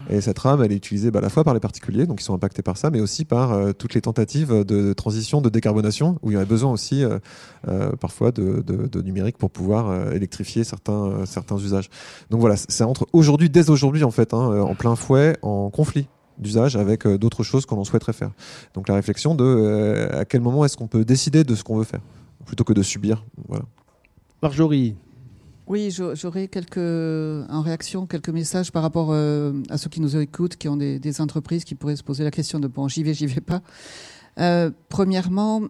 Et cette rame, elle est utilisée à la fois par les particuliers, donc ils sont impactés par ça, mais aussi par toutes les tentatives de transition, de décarbonation, où il y a besoin aussi parfois de numérique pour pouvoir électrifier certains usages. Donc voilà, ça entre dès aujourd'hui en fait, en plein fouet, en conflit d'usage avec d'autres choses qu'on souhaiterait faire. Donc la réflexion de à quel moment est-ce qu'on peut décider de ce qu'on veut faire, plutôt que de subir. Voilà. Marjorie. Oui, j'aurais en réaction, quelques messages par rapport à ceux qui nous écoutent, qui ont des entreprises qui pourraient se poser la question de bon, j'y vais pas. Premièrement,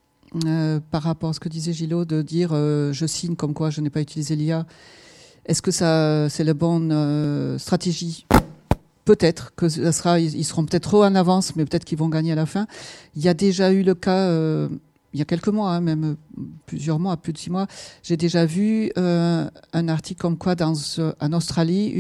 par rapport à ce que disait Gilot, de dire je signe comme quoi je n'ai pas utilisé l'IA, est-ce que c'est la bonne stratégie ? Peut-être que ils seront peut-être trop en avance, mais peut-être qu'ils vont gagner à la fin. Il y a déjà eu le cas, il y a quelques mois, même plusieurs mois, plus de 6 mois, j'ai déjà vu un article comme quoi en Australie,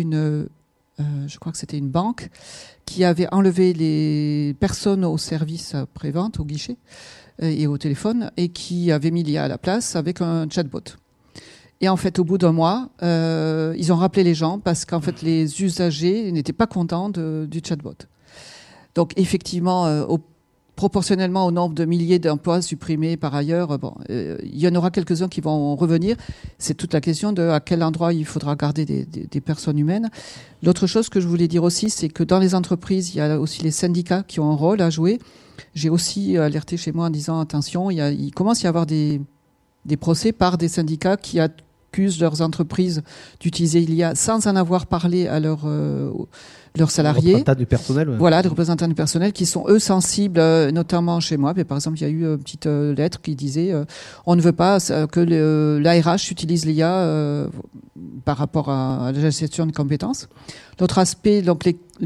je crois que c'était une banque qui avait enlevé les personnes au service après-vente, au guichet et au téléphone, et qui avait mis l'IA à la place avec un chatbot. Et en fait, au bout d'un mois, ils ont rappelé les gens parce qu'en fait, les usagers n'étaient pas contents du chatbot. Donc, effectivement, proportionnellement au nombre de milliers d'emplois supprimés par ailleurs, il y en aura quelques-uns qui vont revenir. C'est toute la question de à quel endroit il faudra garder des personnes humaines. L'autre chose que je voulais dire aussi, c'est que dans les entreprises, il y a aussi les syndicats qui ont un rôle à jouer. J'ai aussi alerté chez moi en disant attention, il commence à y avoir des procès par des syndicats qui accusent leurs entreprises d'utiliser l'IA sans en avoir parlé à leurs salariés. Les représentants du personnel. Ouais. Voilà, des représentants du personnel qui sont eux sensibles, notamment chez moi. Mais par exemple, il y a eu une petite lettre qui disait on ne veut pas que l'ARH utilise l'IA par rapport à la gestion de compétences. L'autre aspect, donc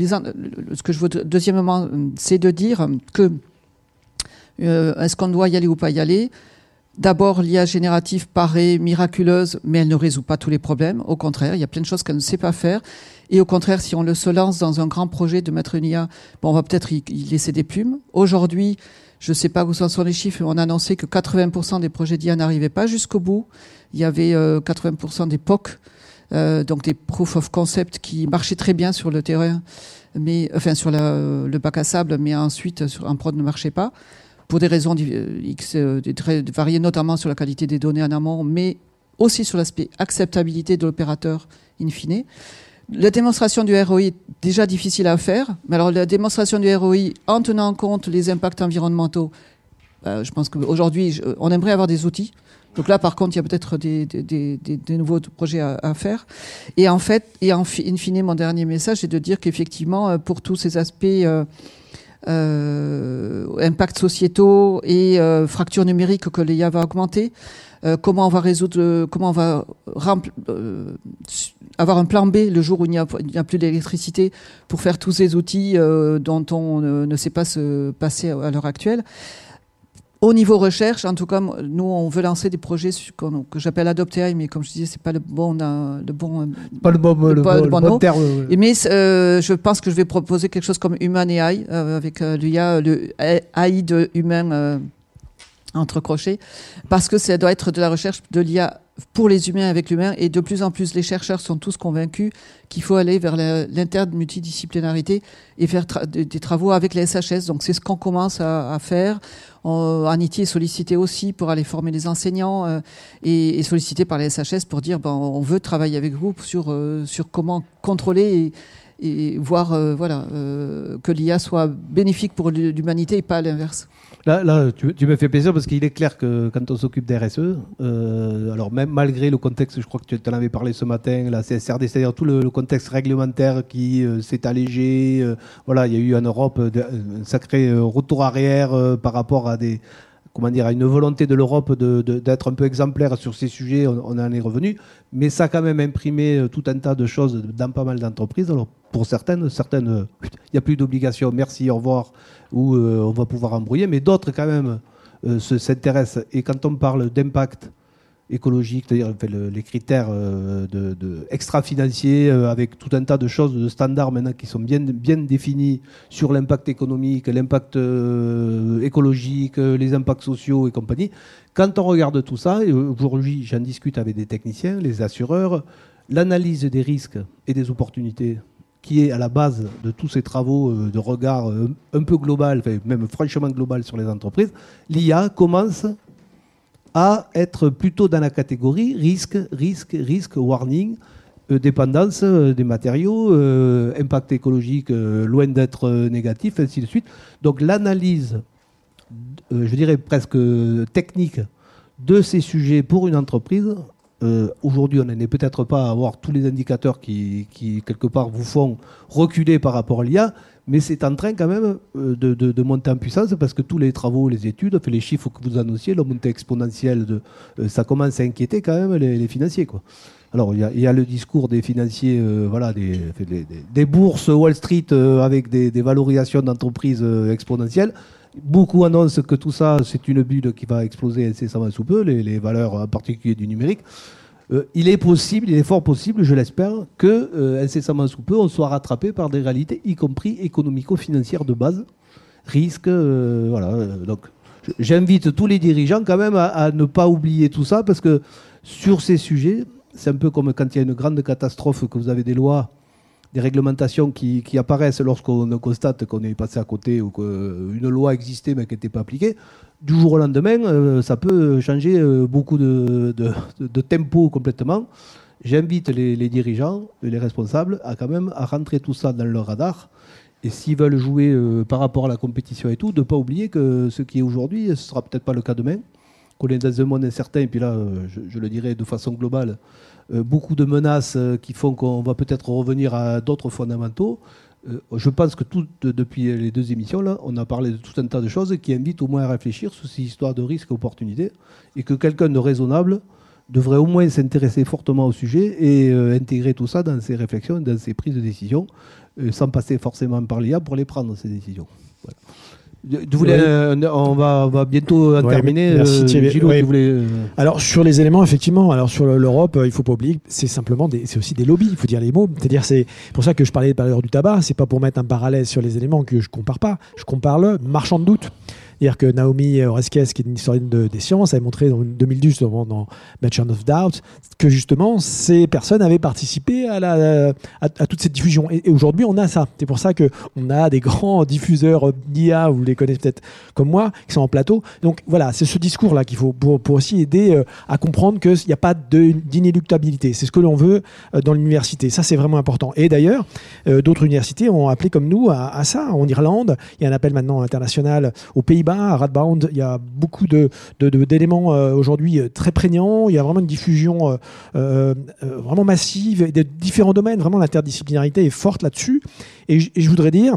ce que je veux deuxièmement, c'est de dire que est-ce qu'on doit y aller ou pas y aller ? D'abord, l'IA générative paraît miraculeuse, mais elle ne résout pas tous les problèmes. Au contraire, il y a plein de choses qu'elle ne sait pas faire. Et au contraire, si on se lance dans un grand projet de mettre une IA, on va peut-être y laisser des plumes. Aujourd'hui, je ne sais pas où sont les chiffres, mais on a annoncé que 80% des projets d'IA n'arrivaient pas jusqu'au bout. Il y avait 80% des POC, donc des proof of concept qui marchaient très bien sur le terrain, sur le bac à sable, mais ensuite en prod ne marchait pas. Pour des raisons très variées, notamment sur la qualité des données en amont, mais aussi sur l'aspect acceptabilité de l'opérateur in fine. La démonstration du ROI est déjà difficile à faire, mais alors la démonstration du ROI en tenant compte les impacts environnementaux, je pense qu'aujourd'hui, on aimerait avoir des outils. Donc là, par contre, il y a peut-être des nouveaux projets à faire. Et en fait, in fine, mon dernier message, c'est de dire qu'effectivement, pour tous ces aspects impacts sociétaux et fractures numériques que l'IA va augmenter. Comment on va avoir un plan B le jour où il n'y a plus d'électricité pour faire tous ces outils dont on ne sait pas se passer à l'heure actuelle. Au niveau recherche, en tout cas, nous, on veut lancer des projets que j'appelle Adopt AI, mais comme je disais, c'est pas le bon terme. Mais je pense que je vais proposer quelque chose comme Human AI, avec l'IA, le AI de humain entre crochets, parce que ça doit être de la recherche de l'IA pour les humains avec l'humain, et de plus en plus les chercheurs sont tous convaincus qu'il faut aller vers l'inter-multidisciplinarité et faire des travaux avec les SHS. Donc c'est ce qu'on commence à faire. Anity est sollicité aussi pour aller former les enseignants et sollicité par les SHS pour dire on veut travailler avec vous sur comment contrôler et voir que l'IA soit bénéfique pour l'humanité et pas l'inverse. Là tu me fais plaisir parce qu'il est clair que quand on s'occupe des RSE, alors même malgré le contexte, je crois que tu en avais parlé ce matin, la CSRD, c'est-à-dire tout le contexte réglementaire qui s'est allégé, il y a eu en Europe un sacré retour arrière par rapport à à une volonté de l'Europe d'être un peu exemplaire sur ces sujets, on en est revenu, mais ça a quand même imprimé tout un tas de choses dans pas mal d'entreprises. Alors pour certaines, il n'y a plus d'obligation, merci, au revoir, ou on va pouvoir embrouiller, mais d'autres quand même s'intéressent. Et quand on parle d'impact écologique, c'est-à-dire les critères extra-financiers, avec tout un tas de choses, de standards maintenant qui sont bien définis sur l'impact économique, l'impact écologique, les impacts sociaux et compagnie. Quand on regarde tout ça, et aujourd'hui j'en discute avec des techniciens, les assureurs, l'analyse des risques et des opportunités qui est à la base de tous ces travaux de regard un peu global, enfin, même franchement global sur les entreprises, l'IA commence à être plutôt dans la catégorie risque, warning, dépendance des matériaux, impact écologique loin d'être négatif, ainsi de suite. Donc l'analyse, je dirais presque technique, de ces sujets pour une entreprise, aujourd'hui on n'en est peut-être pas à avoir tous les indicateurs qui quelque part vous font reculer par rapport à l'IA, mais c'est en train quand même de monter en puissance parce que tous les travaux, les études, les chiffres que vous annonciez, la montée exponentielle, ça commence à inquiéter quand même les financiers, quoi. Alors il y a le discours des financiers, des bourses Wall Street avec des valorisations d'entreprises exponentielles. Beaucoup annoncent que tout ça, c'est une bulle qui va exploser incessamment sous peu, les valeurs en particulier du numérique. Il est fort possible, je l'espère, que incessamment sous peu, on soit rattrapé par des réalités, y compris économico-financières de base, risques, donc, j'invite tous les dirigeants quand même à ne pas oublier tout ça, parce que sur ces sujets, c'est un peu comme quand il y a une grande catastrophe, que vous avez des lois, des réglementations qui apparaissent lorsqu'on constate qu'on est passé à côté ou qu'une loi existait mais qui n'était pas appliquée. Du jour au lendemain, ça peut changer beaucoup de tempo complètement. J'invite les dirigeants, les responsables, à quand même à rentrer tout ça dans leur radar. Et s'ils veulent jouer par rapport à la compétition et tout, de ne pas oublier que ce qui est aujourd'hui, ce ne sera peut-être pas le cas demain. Qu'on est dans un monde incertain, et puis là, je le dirais de façon globale, beaucoup de menaces qui font qu'on va peut-être revenir à d'autres fondamentaux. Je pense que depuis les 2 émissions, là, on a parlé de tout un tas de choses qui invitent au moins à réfléchir sur ces histoires de risques et opportunités, et que quelqu'un de raisonnable devrait au moins s'intéresser fortement au sujet et intégrer tout ça dans ses réflexions, dans ses prises de décision, sans passer forcément par l'IA pour les prendre, ces décisions. Voilà. On va bientôt terminer. Merci Thierry. Gilles, tu voulais... Alors sur les éléments, effectivement, alors sur l'Europe, il faut pas oublier, c'est simplement c'est aussi des lobbies, il faut dire les mots. C'est-à-dire, c'est pour ça que je parlais tout à l'heure du tabac. C'est pas pour mettre un parallèle sur les éléments que je compare pas. Je compare le marchand de doute. C'est-à-dire que Naomi Oreskes, qui est une historienne des sciences, avait montré en 2012 dans Merchant of Doubt que justement ces personnes avaient participé à toute cette diffusion. Et aujourd'hui, on a ça. C'est pour ça qu'on a des grands diffuseurs d'IA, vous les connaissez peut-être comme moi, qui sont en plateau. Donc voilà, c'est ce discours-là qu'il faut pour aussi aider à comprendre qu'il n'y a pas d'inéluctabilité. C'est ce que l'on veut dans l'université. Ça, c'est vraiment important. Et d'ailleurs, d'autres universités ont appelé comme nous à ça. En Irlande, il y a un appel maintenant international aux Pays-Bas, à Radboud. Il y a beaucoup d'éléments aujourd'hui très prégnants. Il y a vraiment une diffusion vraiment massive de différents domaines. Vraiment, l'interdisciplinarité est forte là-dessus. Et je voudrais dire...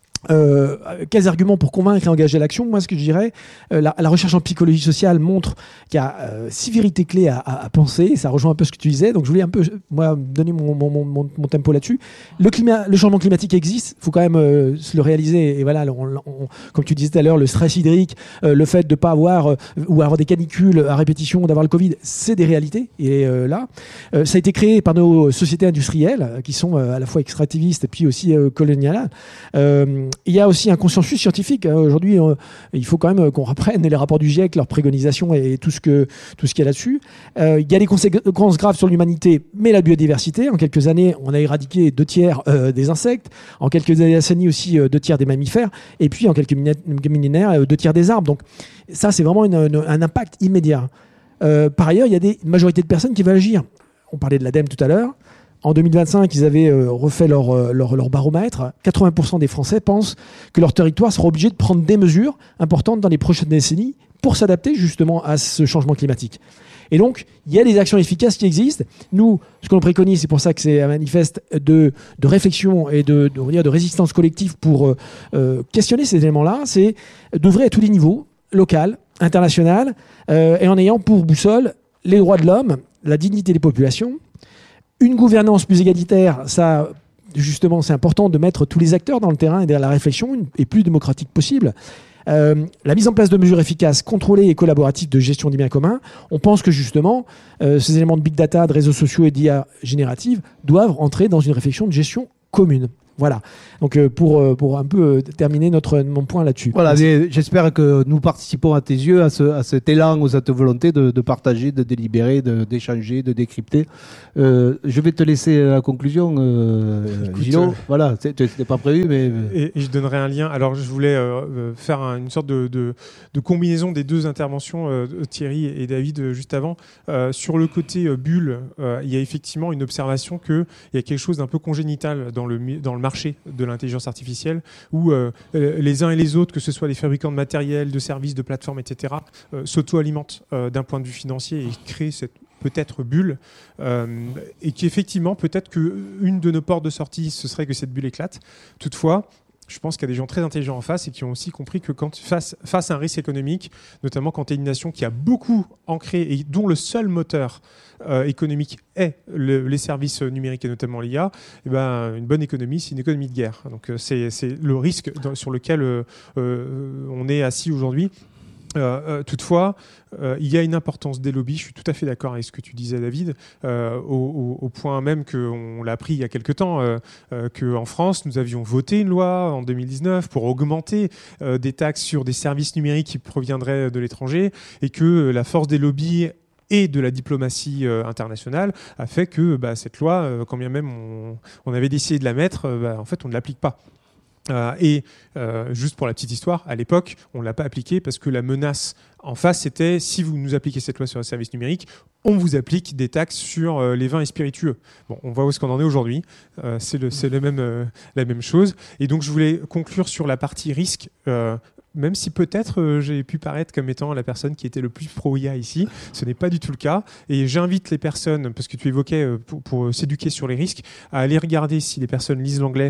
quels arguments pour convaincre et engager l'action? Moi, ce que je dirais, la recherche en psychologie sociale montre qu'il y a 6 vérités clés à penser, et ça rejoint un peu ce que tu disais, donc je voulais un peu donner mon tempo là-dessus. Le changement climatique existe, il faut quand même se le réaliser, et voilà, comme tu disais tout à l'heure, le stress hydrique, le fait de ne pas avoir ou avoir des canicules à répétition, d'avoir le Covid, c'est des réalités, et là, ça a été créé par nos sociétés industrielles, qui sont à la fois extractivistes et puis aussi coloniales. Il y a aussi un consensus scientifique. Aujourd'hui, il faut quand même qu'on reprenne les rapports du GIEC, leurs préconisations et tout ce qu'il y a là-dessus. Il y a des conséquences graves sur l'humanité, mais la biodiversité. En quelques années, on a éradiqué 2/3 des insectes. En quelques décennies aussi, 2/3 des mammifères. Et puis, en quelques millénaires, 2/3 des arbres. Donc ça, c'est vraiment un impact immédiat. Par ailleurs, il y a une majorité de personnes qui veulent agir. On parlait de l'ADEME tout à l'heure. En 2025, ils avaient refait leur baromètre. 80% des Français pensent que leur territoire sera obligé de prendre des mesures importantes dans les prochaines décennies pour s'adapter justement à ce changement climatique. Et donc, il y a des actions efficaces qui existent. Nous, ce que l'on préconise, c'est pour ça que c'est un manifeste de réflexion et de résistance collective pour questionner ces éléments-là, c'est d'œuvrer à tous les niveaux, local, international, et en ayant pour boussole les droits de l'homme, la dignité des populations, une gouvernance plus égalitaire. Ça, justement, c'est important de mettre tous les acteurs dans le terrain et derrière la réflexion et plus démocratique possible. La mise en place de mesures efficaces, contrôlées et collaboratives de gestion des biens communs. On pense que justement, ces éléments de big data, de réseaux sociaux et d'IA générative doivent entrer dans une réflexion de gestion commune. Voilà. Donc pour un peu terminer mon point là-dessus. Voilà, j'espère que nous participons à tes yeux à cet élan ou cette volonté de partager, de délibérer, d'échanger, de décrypter. Je vais te laisser la conclusion, Gilles. Voilà, c'était pas prévu, mais... Et je donnerai un lien. Alors, je voulais faire une sorte de combinaison des deux interventions, Thierry et David, juste avant. Sur le côté bulle, il y a effectivement une observation qu'il y a quelque chose d'un peu congénital dans le marché de l'intelligence artificielle, où les uns et les autres, que ce soit les fabricants de matériel, de services, de plateformes, etc., s'auto-alimentent d'un point de vue financier et créent cette peut-être bulle, et qu'effectivement, peut-être qu'une de nos portes de sortie, ce serait que cette bulle éclate. Toutefois, je pense qu'il y a des gens très intelligents en face et qui ont aussi compris que face à un risque économique, notamment quand tu es une nation qui a beaucoup ancré et dont le seul moteur économique est les services numériques et notamment l'IA, une bonne économie, c'est une économie de guerre. Donc c'est le risque sur lequel on est assis aujourd'hui. Toutefois, il y a une importance des lobbies. Je suis tout à fait d'accord avec ce que tu disais, David, au point même qu'on l'a appris il y a quelque temps, qu'en France, nous avions voté une loi en 2019 pour augmenter des taxes sur des services numériques qui proviendraient de l'étranger, et que la force des lobbies et de la diplomatie internationale a fait que cette loi, quand bien même on avait décidé de la mettre, en fait on ne l'applique pas. Juste pour la petite histoire, à l'époque, on ne l'a pas appliquée parce que la menace en face, c'était si vous nous appliquez cette loi sur les services numériques, on vous applique des taxes sur les vins et spiritueux. Bon, on voit où est-ce qu'on en est aujourd'hui. C'est la même chose. Et donc, je voulais conclure sur la partie risque. Même si peut-être j'ai pu paraître comme étant la personne qui était le plus pro-IA ici, ce n'est pas du tout le cas. Et j'invite les personnes, parce que tu évoquais pour s'éduquer sur les risques, à aller regarder, si les personnes lisent l'anglais,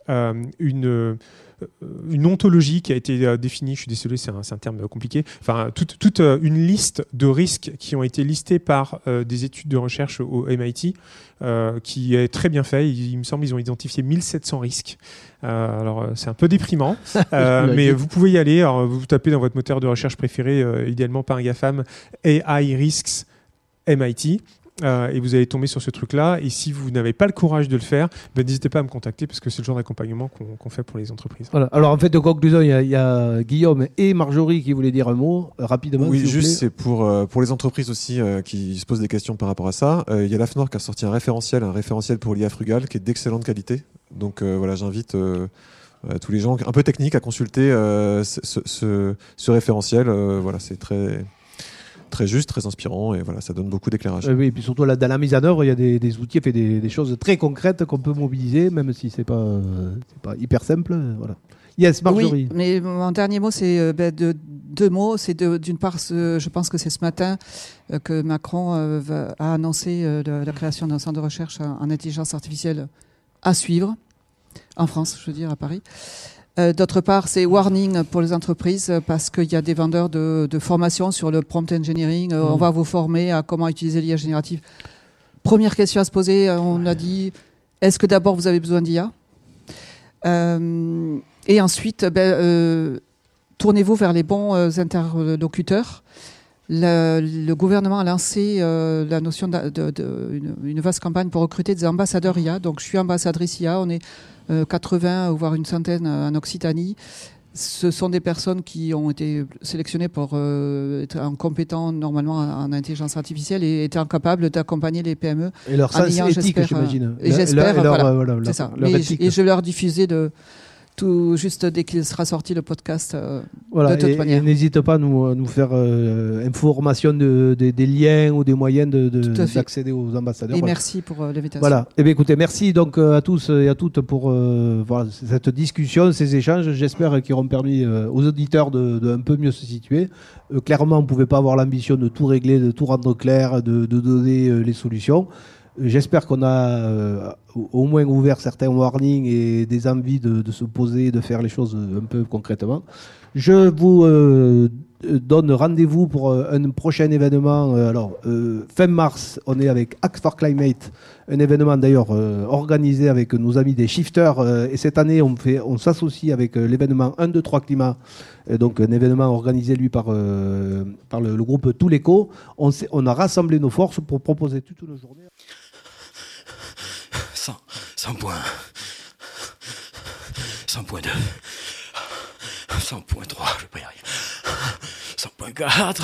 une ontologie qui a été définie, je suis désolé, c'est un terme compliqué, enfin toute une liste de risques qui ont été listés par des études de recherche au MIT, qui est très bien fait. Il me semble qu'ils ont identifié 1700 risques. Alors c'est un peu déprimant, mais vous pouvez y aller. Alors, vous tapez dans votre moteur de recherche préféré, idéalement pas un GAFAM, AI Risks MIT. Et vous allez tomber sur ce truc-là. Et si vous n'avez pas le courage de le faire, n'hésitez pas à me contacter, parce que c'est le genre d'accompagnement qu'on fait pour les entreprises. Voilà. Alors en fait, de conclusion, il y a Guillaume et Marjorie qui voulaient dire un mot rapidement. Oui, juste c'est pour les entreprises aussi qui se posent des questions par rapport à ça. Il y a l'AFNOR qui a sorti un référentiel pour l'IA frugale qui est d'excellente qualité. Donc voilà, j'invite tous les gens un peu techniques à consulter ce référentiel. Voilà, c'est très juste, très inspirant, et voilà, ça donne beaucoup d'éclairage. Oui, et puis surtout dans la mise en œuvre, il y a des outils, des choses très concrètes qu'on peut mobiliser, même si c'est pas hyper simple. Voilà. Yes, Marjorie. Oui, mais mon dernier mot, c'est deux mots. C'est d'une part, je pense que c'est ce matin que Macron a annoncé la création d'un centre de recherche en intelligence artificielle à suivre en France, je veux dire, à Paris. D'autre part, c'est warning pour les entreprises, parce qu'il y a des vendeurs de formation sur le prompt engineering. On va vous former à comment utiliser l'IA générative. Première question à se poser, on a dit, est-ce que d'abord vous avez besoin d'IA ? Et ensuite, tournez-vous vers les bons interlocuteurs. Le gouvernement a lancé la notion d'une vaste campagne pour recruter des ambassadeurs IA. Donc je suis ambassadrice IA, on est 80 voire une centaine en Occitanie. Ce sont des personnes qui ont été sélectionnées pour être compétents normalement en intelligence artificielle et étant capables d'accompagner les PME. Et leur sens éthique, j'imagine. Et j'espère, voilà, c'est ça. Et je vais leur diffuser tout juste dès qu'il sera sorti le podcast. Voilà, de toute manière. Et n'hésite pas à nous faire information des liens ou des moyens d'accéder aux ambassadeurs. Et merci pour l'invitation. Voilà. Eh bien, écoutez, merci donc à tous et à toutes pour cette discussion, ces échanges. J'espère qu'ils auront permis aux auditeurs de un peu mieux se situer. Clairement, on ne pouvait pas avoir l'ambition de tout régler, de tout rendre clair, de donner les solutions. J'espère qu'on a au moins ouvert certains warnings et des envies de se poser, de faire les choses un peu concrètement. Je vous donne rendez-vous pour un prochain événement. Fin mars, on est avec Act for Climate, un événement d'ailleurs organisé avec nos amis des Shifters. Et cette année, on s'associe avec l'événement 1, 2, 3 Climat. Donc un événement organisé lui par le groupe Tous l'Éco. On a rassemblé nos forces pour proposer toute une journée. 100 points. 100.2, 100.3, je vais pas y arriver, 100.4,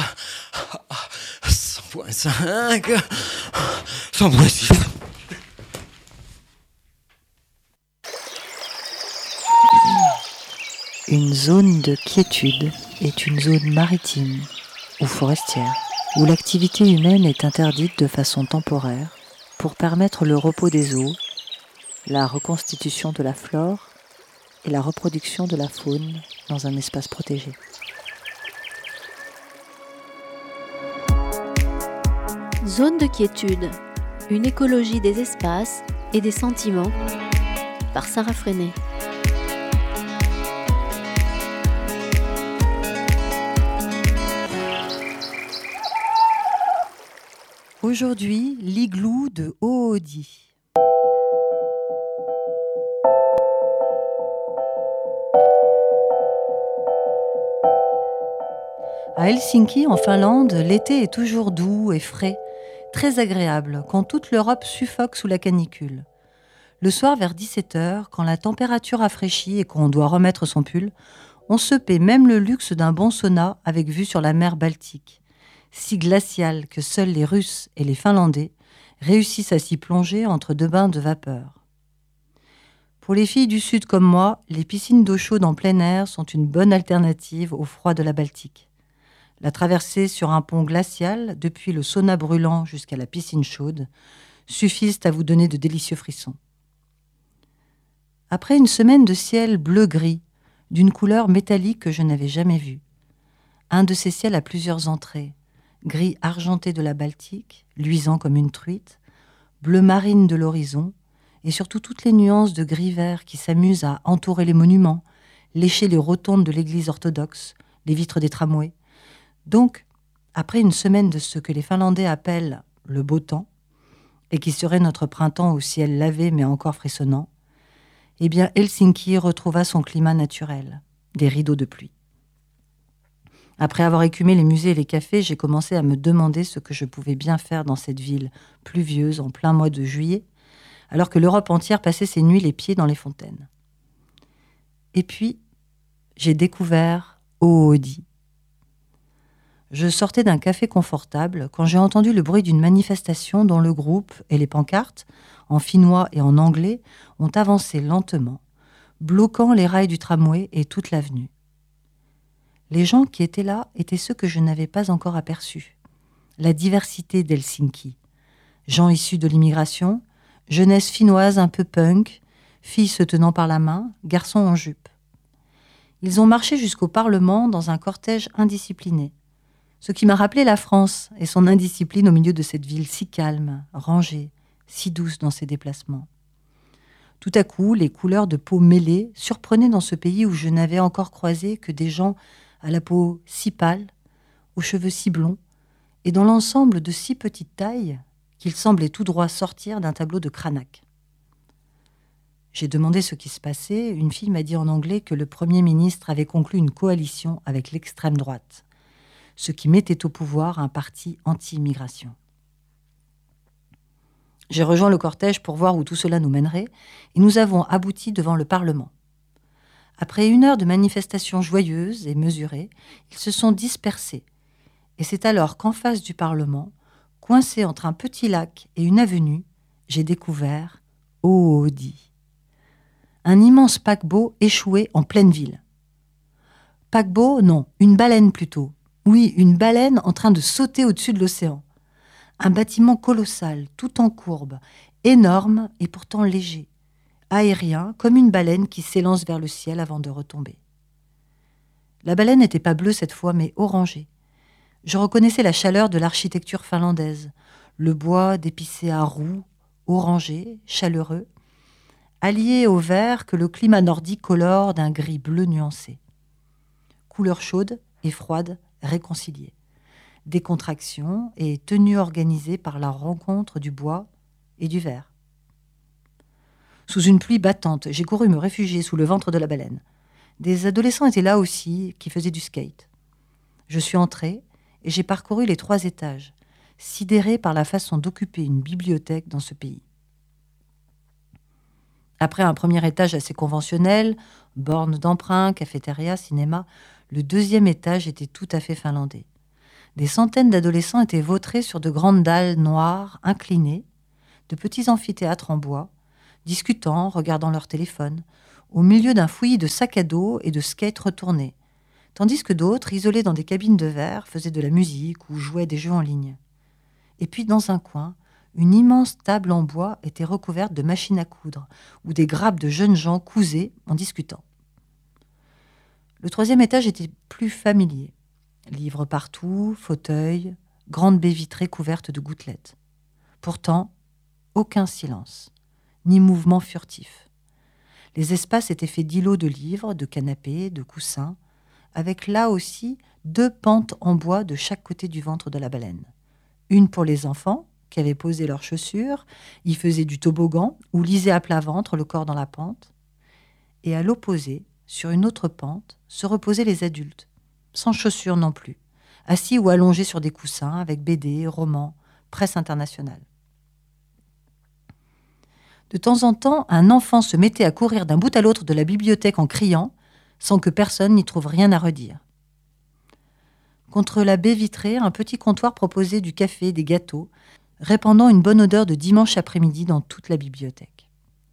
100.5, 100.6. Une zone de quiétude est une zone maritime ou forestière où l'activité humaine est interdite de façon temporaire pour permettre le repos des eaux, la reconstitution de la flore et la reproduction de la faune dans un espace protégé. Zone de quiétude, une écologie des espaces et des sentiments, par Sarah Freinet. Aujourd'hui, l'igloo de Oodi. À Helsinki, en Finlande, l'été est toujours doux et frais, très agréable, quand toute l'Europe suffoque sous la canicule. Le soir, vers 17h, quand la température rafraîchit et qu'on doit remettre son pull, on se paie même le luxe d'un bon sauna avec vue sur la mer Baltique, si glaciale que seuls les Russes et les Finlandais réussissent à s'y plonger entre deux bains de vapeur. Pour les filles du Sud comme moi, les piscines d'eau chaude en plein air sont une bonne alternative au froid de la Baltique. La traversée sur un pont glacial, depuis le sauna brûlant jusqu'à la piscine chaude, suffisent à vous donner de délicieux frissons. Après une semaine de ciel bleu-gris, d'une couleur métallique que je n'avais jamais vue, un de ces ciels à plusieurs entrées, gris argenté de la Baltique, luisant comme une truite, bleu marine de l'horizon, et surtout toutes les nuances de gris-vert qui s'amusent à entourer les monuments, lécher les rotondes de l'église orthodoxe, les vitres des tramways. Donc, après une semaine de ce que les Finlandais appellent le beau temps, et qui serait notre printemps au ciel lavé mais encore frissonnant, eh bien Helsinki retrouva son climat naturel, des rideaux de pluie. Après avoir écumé les musées et les cafés, j'ai commencé à me demander ce que je pouvais bien faire dans cette ville pluvieuse en plein mois de juillet, alors que l'Europe entière passait ses nuits les pieds dans les fontaines. Et puis, j'ai découvert Oodi. Je sortais d'un café confortable quand j'ai entendu le bruit d'une manifestation dont le groupe et les pancartes, en finnois et en anglais, ont avancé lentement, bloquant les rails du tramway et toute l'avenue. Les gens qui étaient là étaient ceux que je n'avais pas encore aperçus. La diversité d'Helsinki. Gens issus de l'immigration, jeunesse finnoise un peu punk, filles se tenant par la main, garçons en jupe. Ils ont marché jusqu'au Parlement dans un cortège indiscipliné. Ce qui m'a rappelé la France et son indiscipline au milieu de cette ville si calme, rangée, si douce dans ses déplacements. Tout à coup, les couleurs de peau mêlées surprenaient dans ce pays où je n'avais encore croisé que des gens à la peau si pâle, aux cheveux si blonds, et dans l'ensemble de si petite taille qu'ils semblaient tout droit sortir d'un tableau de Cranach. J'ai demandé ce qui se passait. Une fille m'a dit en anglais que le Premier ministre avait conclu une coalition avec l'extrême droite, ce qui mettait au pouvoir un parti anti-immigration. J'ai rejoint le cortège pour voir où tout cela nous mènerait, et nous avons abouti devant le Parlement. Après 1 heure de manifestations joyeuses et mesurées, ils se sont dispersés. Et c'est alors qu'en face du Parlement, coincé entre un petit lac et une avenue, j'ai découvert Oodi. Un immense paquebot échoué en pleine ville. Paquebot, non, une baleine plutôt. Oui, une baleine en train de sauter au-dessus de l'océan. Un bâtiment colossal, tout en courbe, énorme et pourtant léger. Aérien, comme une baleine qui s'élance vers le ciel avant de retomber. La baleine n'était pas bleue cette fois, mais orangée. Je reconnaissais la chaleur de l'architecture finlandaise, le bois d'épicéa roux, orangé, chaleureux, allié au vert que le climat nordique colore d'un gris bleu nuancé. Couleurs chaudes et froides réconciliées. Décontraction et tenue organisée par la rencontre du bois et du verre. Sous une pluie battante, j'ai couru me réfugier sous le ventre de la baleine. Des adolescents étaient là aussi, qui faisaient du skate. Je suis entrée et j'ai parcouru les 3 étages, sidérée par la façon d'occuper une bibliothèque dans ce pays. Après un premier étage assez conventionnel, borne d'emprunt, cafétéria, cinéma, le deuxième étage était tout à fait finlandais. Des centaines d'adolescents étaient vautrés sur de grandes dalles noires, inclinées, de petits amphithéâtres en bois, discutant, regardant leur téléphone, au milieu d'un fouillis de sacs à dos et de skates retournés, tandis que d'autres, isolés dans des cabines de verre, faisaient de la musique ou jouaient des jeux en ligne. Et puis, dans un coin, une immense table en bois était recouverte de machines à coudre, où des grappes de jeunes gens cousaient en discutant. Le troisième étage était plus familier. Livres partout, fauteuils, grande baie vitrée couverte de gouttelettes. Pourtant, aucun silence, ni mouvement furtif. Les espaces étaient faits d'îlots de livres, de canapés, de coussins, avec là aussi 2 pentes en bois de chaque côté du ventre de la baleine. Une pour les enfants, qui avaient posé leurs chaussures, y faisaient du toboggan ou lisaient à plat ventre le corps dans la pente. Et à l'opposé, sur une autre pente, se reposaient les adultes, sans chaussures non plus, assis ou allongés sur des coussins avec BD, romans, presse internationale. De temps en temps, un enfant se mettait à courir d'un bout à l'autre de la bibliothèque en criant, sans que personne n'y trouve rien à redire. Contre la baie vitrée, un petit comptoir proposait du café, des gâteaux, répandant une bonne odeur de dimanche après-midi dans toute la bibliothèque.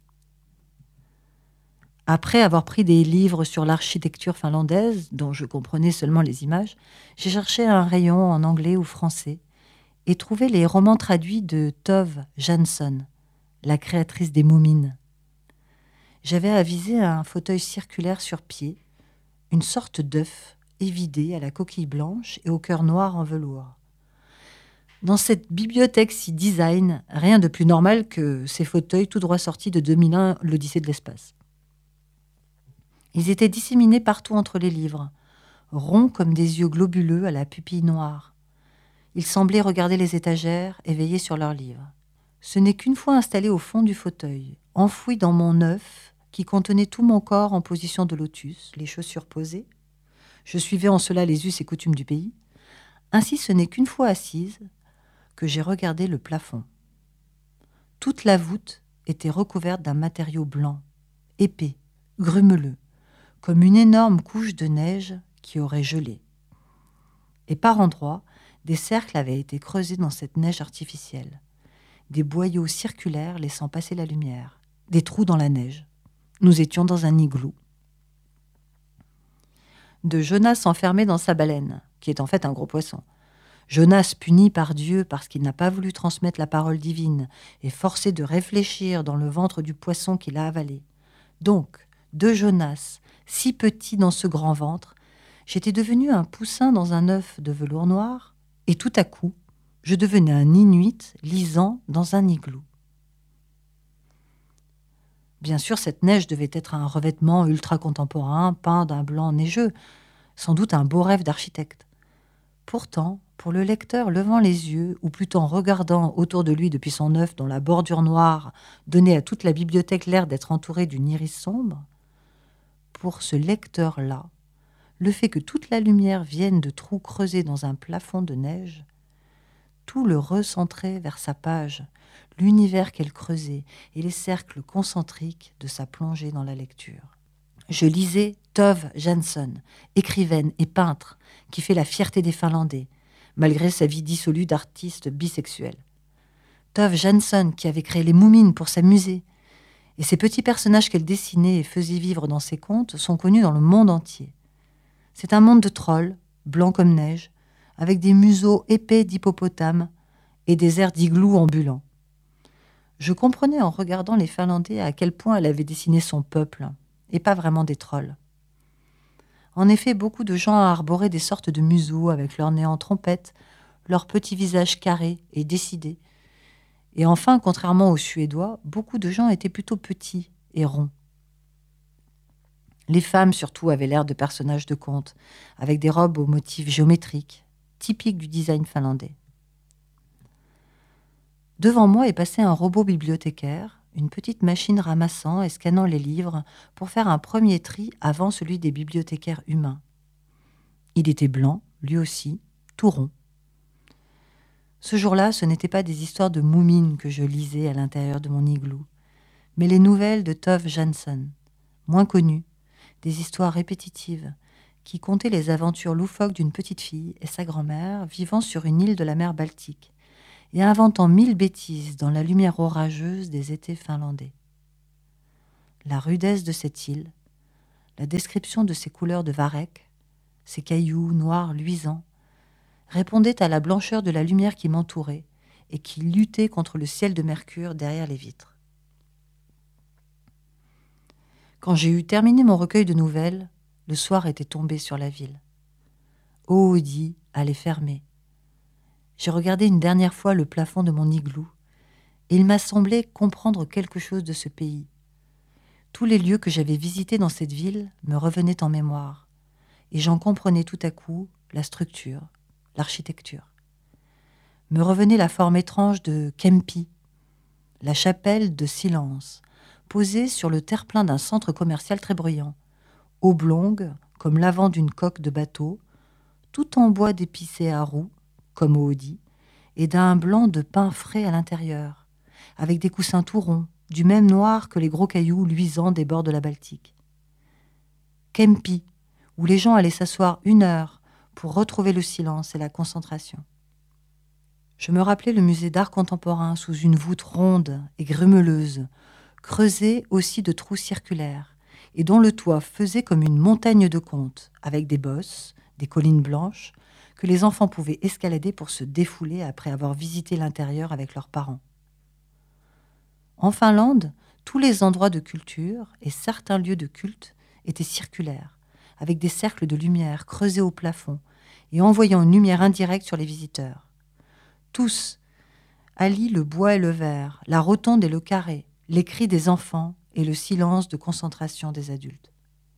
Après avoir pris des livres sur l'architecture finlandaise, dont je comprenais seulement les images, j'ai cherché un rayon en anglais ou français et trouvé les romans traduits de Tove Jansson, la créatrice des Moumines. J'avais avisé un fauteuil circulaire sur pied, une sorte d'œuf évidé à la coquille blanche et au cœur noir en velours. Dans cette bibliothèque si design, rien de plus normal que ces fauteuils tout droit sortis de 2001, l'Odyssée de l'espace. Ils étaient disséminés partout entre les livres, ronds comme des yeux globuleux à la pupille noire. Ils semblaient regarder les étagères, éveillés sur leurs livres. Ce n'est qu'une fois installé au fond du fauteuil, enfoui dans mon œuf, qui contenait tout mon corps en position de lotus, les chaussures posées. Je suivais en cela les us et coutumes du pays. Ainsi, ce n'est qu'une fois assise que j'ai regardé le plafond. Toute la voûte était recouverte d'un matériau blanc, épais, grumeleux, comme une énorme couche de neige qui aurait gelé. Et par endroits, des cercles avaient été creusés dans cette neige artificielle, des boyaux circulaires laissant passer la lumière, des trous dans la neige. Nous étions dans un igloo. De Jonas enfermé dans sa baleine, qui est en fait un gros poisson. Jonas puni par Dieu parce qu'il n'a pas voulu transmettre la parole divine et forcé de réfléchir dans le ventre du poisson qu'il a avalé. Donc, de Jonas, si petit dans ce grand ventre, j'étais devenu un poussin dans un œuf de velours noir, et tout à coup, je devenais un Inuit lisant dans un igloo. Bien sûr, cette neige devait être un revêtement ultra-contemporain, peint d'un blanc neigeux, sans doute un beau rêve d'architecte. Pourtant, pour le lecteur levant les yeux, ou plutôt en regardant autour de lui depuis son œuf dont la bordure noire donnait à toute la bibliothèque l'air d'être entourée d'une iris sombre, pour ce lecteur-là, le fait que toute la lumière vienne de trous creusés dans un plafond de neige, tout le recentrait vers sa page, l'univers qu'elle creusait et les cercles concentriques de sa plongée dans la lecture. Je lisais Tove Jansson, écrivaine et peintre, qui fait la fierté des Finlandais, malgré sa vie dissolue d'artiste bisexuel. Tove Jansson, qui avait créé les Moumines pour s'amuser, et ces petits personnages qu'elle dessinait et faisait vivre dans ses contes sont connus dans le monde entier. C'est un monde de trolls, blancs comme neige, avec des museaux épais d'hippopotames et des airs d'igloo ambulants. Je comprenais en regardant les Finlandais à quel point elle avait dessiné son peuple, et pas vraiment des trolls. En effet, beaucoup de gens arboraient des sortes de museaux avec leur nez en trompette, leurs petits visages carrés et décidés. Et enfin, contrairement aux Suédois, beaucoup de gens étaient plutôt petits et ronds. Les femmes, surtout, avaient l'air de personnages de contes, avec des robes aux motifs géométriques, typiques du design finlandais. Devant moi est passé un robot bibliothécaire, une petite machine ramassant et scannant les livres pour faire un premier tri avant celui des bibliothécaires humains. Il était blanc, lui aussi, tout rond. Ce jour-là, ce n'était pas des histoires de moumines que je lisais à l'intérieur de mon igloo, mais les nouvelles de Tove Jansson, moins connues, des histoires répétitives, qui contaient les aventures loufoques d'une petite fille et sa grand-mère vivant sur une île de la mer Baltique et inventant 1000 bêtises dans la lumière orageuse des étés finlandais. La rudesse de cette île, la description de ses couleurs de varech, ses cailloux noirs luisants, répondait à la blancheur de la lumière qui m'entourait et qui luttait contre le ciel de mercure derrière les vitres. Quand j'ai eu terminé mon recueil de nouvelles, le soir était tombé sur la ville. Oodi allait fermer. J'ai regardé une dernière fois le plafond de mon igloo et il m'a semblé comprendre quelque chose de ce pays. Tous les lieux que j'avais visités dans cette ville me revenaient en mémoire et j'en comprenais tout à coup la structure, l'architecture. Me revenait la forme étrange de Kempi, la chapelle de silence, posée sur le terre-plein d'un centre commercial très bruyant, oblongue comme l'avant d'une coque de bateau, tout en bois d'épicé à roux, comme Oodi, et d'un blanc de pin frais à l'intérieur, avec des coussins tout ronds, du même noir que les gros cailloux luisants des bords de la Baltique. Kempi, où les gens allaient s'asseoir 1 heure pour retrouver le silence et la concentration. Je me rappelais le musée d'art contemporain sous une voûte ronde et grumeleuse, creusée aussi de trous circulaires, et dont le toit faisait comme une montagne de contes, avec des bosses, des collines blanches, que les enfants pouvaient escalader pour se défouler après avoir visité l'intérieur avec leurs parents. En Finlande, tous les endroits de culture et certains lieux de culte étaient circulaires, avec des cercles de lumière creusés au plafond et envoyant une lumière indirecte sur les visiteurs. Tous allient le bois et le verre, la rotonde et le carré, les cris des enfants et le silence de concentration des adultes.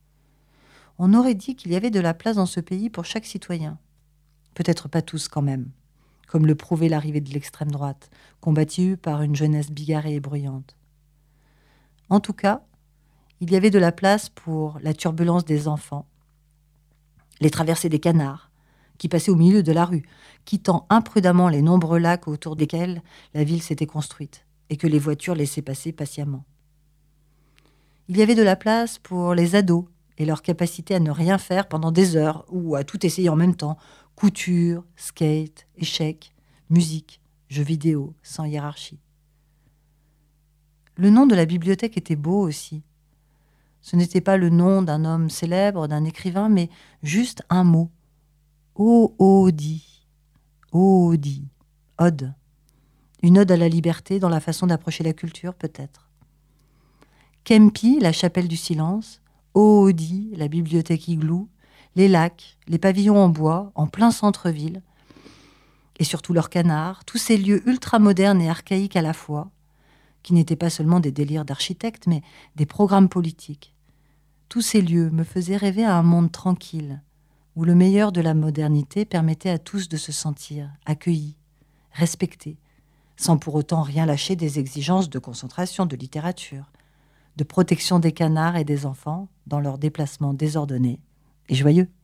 On aurait dit qu'il y avait de la place dans ce pays pour chaque citoyen. Peut-être pas tous quand même, comme le prouvait l'arrivée de l'extrême droite, combattue par une jeunesse bigarrée et bruyante. En tout cas, il y avait de la place pour la turbulence des enfants, les traversées des canards, qui passaient au milieu de la rue, quittant imprudemment les nombreux lacs autour desquels la ville s'était construite et que les voitures laissaient passer patiemment. Il y avait de la place pour les ados et leur capacité à ne rien faire pendant des heures ou à tout essayer en même temps, couture, skate, échecs, musique, jeux vidéo, sans hiérarchie. Le nom de la bibliothèque était beau aussi. Ce n'était pas le nom d'un homme célèbre, d'un écrivain, mais juste un mot. Oodi. Oodi. Ode. Une ode à la liberté dans la façon d'approcher la culture, peut-être. Kempi, la chapelle du silence. Oodi, la bibliothèque igloo. Les lacs, les pavillons en bois, en plein centre-ville. Et surtout leurs canards, tous ces lieux ultramodernes et archaïques à la fois, qui n'étaient pas seulement des délires d'architectes, mais des programmes politiques. Tous ces lieux me faisaient rêver à un monde tranquille, où le meilleur de la modernité permettait à tous de se sentir accueillis, respectés, sans pour autant rien lâcher des exigences de concentration, de littérature, de protection des canards et des enfants dans leurs déplacements désordonnés et joyeux.